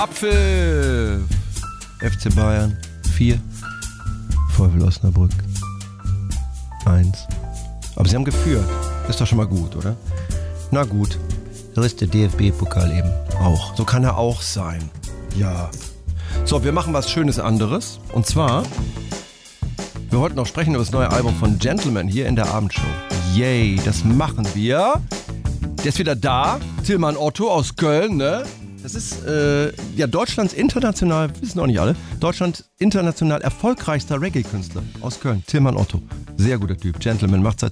Apfel. FC Bayern 4, VfL Osnabrück 1. Aber sie haben geführt. Ist doch schon mal gut, oder? Na gut. So ist der DFB-Pokal eben auch. So kann er auch sein. Ja. So, wir machen was Schönes anderes. Und zwar, wir wollten noch sprechen über das neue Album von Gentleman hier in der Abendshow. Yay, das machen wir. Der ist wieder da. Tilman Otto aus Köln, ne? Das ist ja Deutschlands international, wissen auch nicht alle, Deutschlands international erfolgreichster Reggae-Künstler aus Köln. Tilman Otto. Sehr guter Typ. Gentleman macht seit